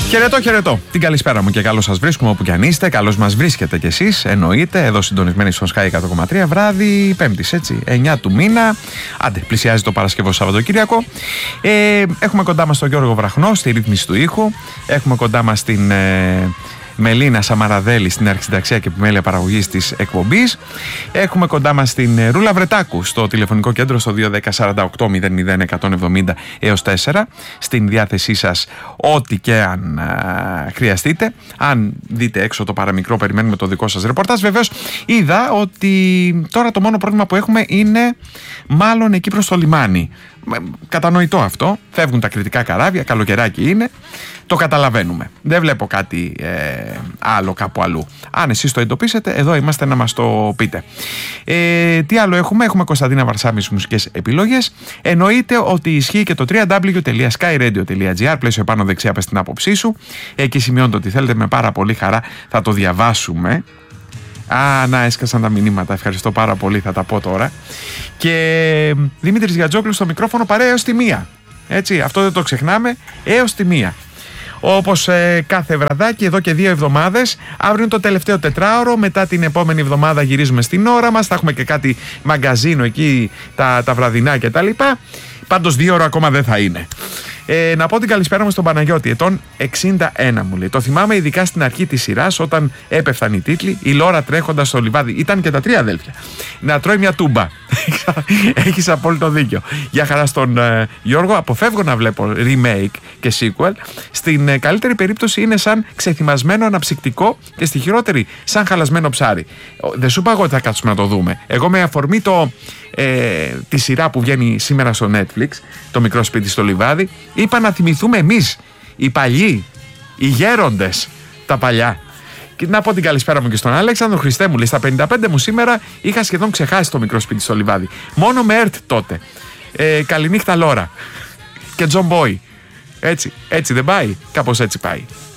Χαιρετώ. Την καλησπέρα μου και καλώς σας βρίσκουμε όπου κι αν είστε. Καλώς μας βρίσκετε κι εσείς, εννοείται. Εδώ συντονισμένοι στο Sky 100,3, βράδυ Πέμπτης, έτσι, 9 του μήνα. Άντε, πλησιάζει το Παρασκευό Σαββατοκύριακο. Έχουμε κοντά μας τον Γιώργο Βραχνό στη ρύθμιση του ήχου. Έχουμε κοντά μας την Μελίνα Σαμαραδέλη στην αρχισυνταξία και επιμέλεια παραγωγής της εκπομπής. Έχουμε κοντά μας την Ρούλα Βρετάκου στο τηλεφωνικό κέντρο στο 210 48 00 170 έως 4. Στην διάθεσή σας ό,τι και αν χρειαστείτε. Αν δείτε έξω το παραμικρό, περιμένουμε το δικό σας ρεπορτάζ. Βεβαίως είδα ότι τώρα το μόνο πρόβλημα που έχουμε είναι μάλλον εκεί προς το λιμάνι. Κατανοητό αυτό. Φεύγουν τα κριτικά καράβια, καλοκαιράκι είναι. Το καταλαβαίνουμε. Δεν βλέπω κάτι άλλο κάπου αλλού. Αν εσείς το εντοπίσετε, εδώ είμαστε να μας το πείτε. Τι άλλο έχουμε? Έχουμε Κωνσταντίνα Βαρσάμης μουσικές επιλογές. Εννοείται ότι ισχύει και το www.skyradio.gr. Πλαίσιο επάνω δεξιά, πες την άποψή σου. Εκεί σημειώνετε ότι θέλετε, με πάρα πολύ χαρά θα το διαβάσουμε. Να, έσκασαν τα μηνύματα. Ευχαριστώ πάρα πολύ, θα τα πω τώρα. Και Δημήτρης Γιατζόκλου στο μικρόφωνο, παρέα έως τη 1. Έτσι, αυτό δεν το ξεχνάμε, έως τη 1. Όπως κάθε βραδάκι, εδώ και 2 εβδομάδες. Αύριο είναι το τελευταίο τετράωρο. Μετά την επόμενη εβδομάδα γυρίζουμε στην ώρα μας. Θα έχουμε και κάτι μαγκαζίνο εκεί, τα βραδινά κτλ. Πάντως 2 ώρα ακόμα δεν θα είναι. Να πω την καλησπέρα μου στον Παναγιώτη, ετών 61 μου λέει. Το θυμάμαι ειδικά στην αρχή της σειράς, όταν έπεφταν οι τίτλοι, η Λόρα τρέχοντας στο λιβάδι. Ήταν και τα 3 αδέλφια. Να τρώει μια τούμπα. Έχεις απόλυτο δίκιο. Για χαρά στον Γιώργο. Αποφεύγω να βλέπω remake και sequel. Στην καλύτερη περίπτωση είναι σαν ξεθυμασμένο αναψυκτικό και στη χειρότερη σαν χαλασμένο ψάρι. Δεν σου είπα εγώ ότι θα κάτσουμε να το δούμε. Εγώ με αφορμή τη σειρά που βγαίνει σήμερα στο Netflix, το μικρό σπίτι στο λιβάδι, είπα να θυμηθούμε εμείς, οι παλιοί, οι γέροντες, τα παλιά. Και να πω την καλησπέρα μου και στον Αλέξανδρο. Χριστέ μου, λέει, στα 55 μου σήμερα είχα σχεδόν ξεχάσει το μικρό σπίτι στο λιβάδι. Μόνο με ΕΡΤ τότε. Καληνύχτα Λόρα και Τζον Μπόι. Έτσι δεν πάει? Κάπως έτσι πάει.